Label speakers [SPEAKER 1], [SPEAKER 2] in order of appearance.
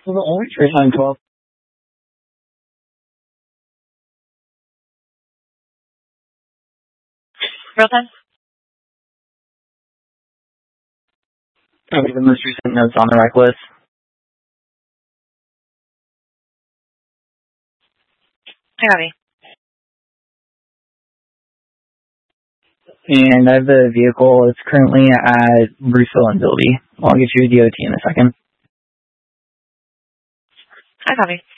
[SPEAKER 1] So the only trace on 12.
[SPEAKER 2] Real time?
[SPEAKER 1] Okay, the most recent notes on the rec list.
[SPEAKER 2] I got me.
[SPEAKER 1] And I have the vehicle. It's currently at Bruceville and Bilby. I'll get you a DOT in a second.
[SPEAKER 2] I got me.